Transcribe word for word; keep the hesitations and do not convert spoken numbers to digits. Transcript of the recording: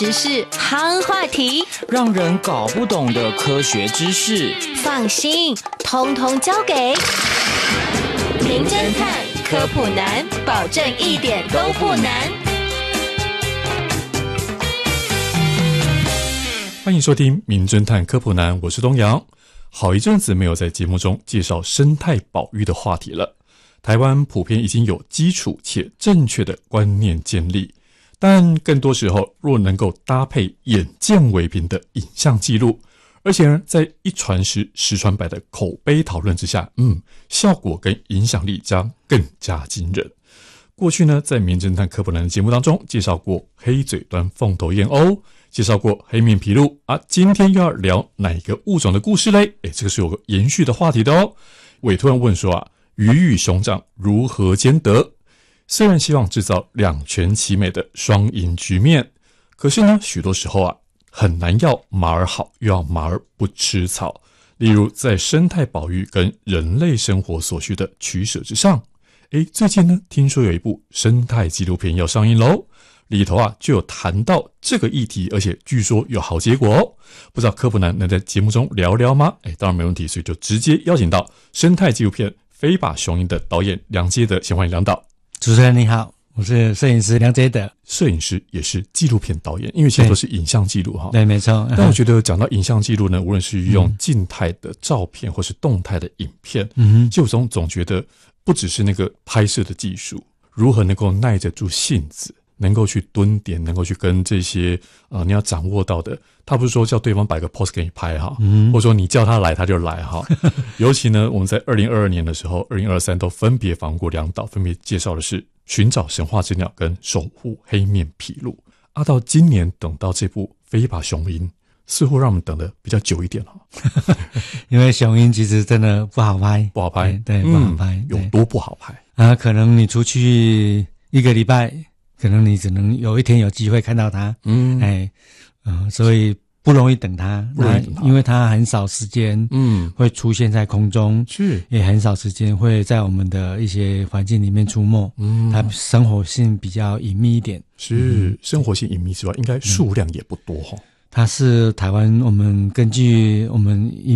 时事夯话题， 让人搞不懂的科学知识， 放心，通通交给名侦探科普男，保证一点都不难。 欢迎收听名侦探科普男，我是东阳。好一阵子没有在节目中介绍生态保育的话题了。台湾普遍已经有基础且正确的观念建立，但更多时候若能够搭配眼见为凭的影像记录，而且呢在一传十十传百的口碑讨论之下，嗯，效果跟影响力将更加惊人。过去呢在名侦探科普男的节目当中介绍过黑嘴端凤头燕鸥，介绍过黑面琵鹭啊，今天又要聊哪个物种的故事嘞？诶，这个是有个延续的话题的哦。委托人问说啊，鱼与熊掌如何兼得？虽然希望制造两全其美的双赢局面，可是呢，许多时候啊，很难要马儿好，又要马儿不吃草。例如，在生态保育跟人类生活所需的取舍之上，诶，最近呢，听说有一部生态纪录片要上映喽，里头啊就有谈到这个议题，而且据说有好结果哦。不知道科普男能在节目中聊聊吗？诶，当然没问题，所以就直接邀请到生态纪录片飞把雄鹰的导演梁杰德，先欢迎梁导。 主持人你好，我是摄影师梁杰德。 摄影师也是纪录片导演，因为其实都是影像记录哈。 对，没错。 但我觉得讲到影像记录呢，无论是用静态的照片或是动态的影片，嗯，就总总觉得不只是那个拍摄的技术，如何能够耐得住性子，能够去蹲点，能够去跟这些呃你要掌握到的，他不是说叫对方摆个 pose 给你拍哈，嗯，或者说你叫他来他就来哈。尤其呢，我们在二零二二年的时候，二零二三都分别访问过两岛，分别介绍的是寻找神话之鸟跟守护黑面琵鹭。啊，到今年等到这部飞把雄鹰，似乎让我们等得比较久一点了。 因为雄鹰其实真的不好拍， 不好拍， 对，对，不好拍， 嗯，有多不好拍啊？可能你出去一个礼拜，可能你只能有一天有机会看到它，嗯，哎，嗯、呃，所以不容易等它， 不容易等它， 因为它很少时间，嗯，会出现在空中， 是， 也很少时间会在我们的一些环境里面出没，嗯，它生活性比较隐秘一点， 是，嗯，生活性隐秘之外，应该数量也不多哈。 它是台湾，我们根据我们